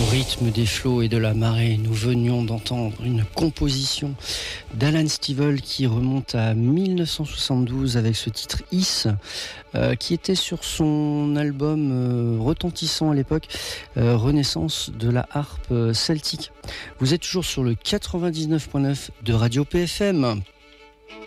Rythme des flots et de la marée, nous venions d'entendre une composition d'Alan Stivell qui remonte à 1972 avec ce titre Is, qui était sur son album retentissant à l'époque, Renaissance de la harpe celtique. Vous êtes toujours sur le 99.9 de Radio PFM.